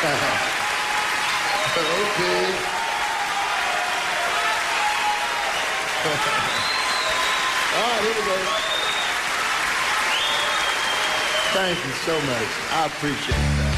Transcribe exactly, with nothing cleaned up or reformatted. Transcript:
Okay. All right, here we go. Thank you so much. I appreciate that.